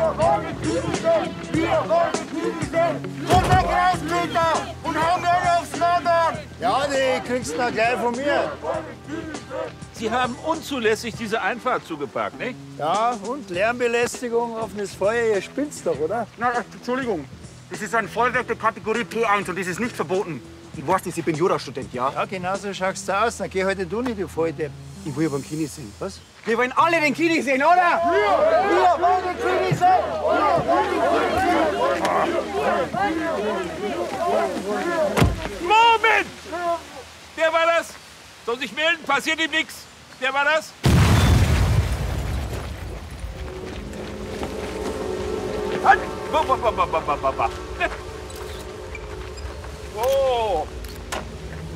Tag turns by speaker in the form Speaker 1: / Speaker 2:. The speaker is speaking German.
Speaker 1: wollen Kiwi sehen! Wir wollen Kiwi sehen! Komm weg raus, Peter! Und hau mir aufs Lager!
Speaker 2: Ja, die kriegst du noch gleich von mir.
Speaker 3: Sie haben unzulässig diese Einfahrt zugeparkt, nicht?
Speaker 2: Ja, und Lärmbelästigung, offenes Feuer, ihr spinnt's doch, oder?
Speaker 1: Na, Entschuldigung. Das ist ein Feuerwerk der Kategorie P1 und das ist nicht verboten. Ich weiß nicht, ich bin Jurastudent, ja?
Speaker 2: Ja, genau so schaust du aus. Dann geh heute du nicht, du Volldepp.
Speaker 1: Ich will aber den Kini sehen.
Speaker 2: Was?
Speaker 1: Wir wollen alle den Kini sehen, oder? Wir wollen den Kini sehen!
Speaker 3: Moment! Der war das! Soll sich melden, passiert ihm nichts. Der war das? Halt! Oh!